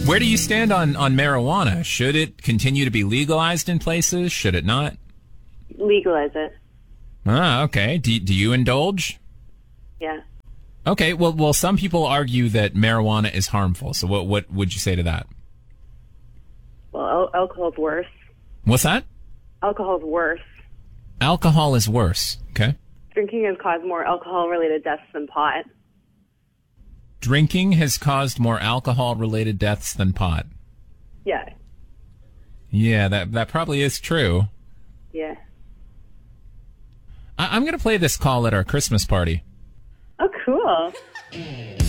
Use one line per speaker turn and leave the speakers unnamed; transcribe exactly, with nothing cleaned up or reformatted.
Where do you stand on, on marijuana? Should it continue to be legalized in places? Should it not?
Legalize it.
Ah, okay. Do, do you indulge?
Yeah.
Okay, well, well, some people argue that marijuana is harmful. So what, what would you say to that?
Well, al- alcohol's worse.
What's that?
Alcohol's worse.
Alcohol is worse. Okay.
Drinking has caused more alcohol-related deaths than pot.
Drinking has caused more alcohol-related deaths than pot.
Yeah.
Yeah, that that probably is true.
Yeah.
I, I'm going to play this call at our Christmas party.
Oh, cool.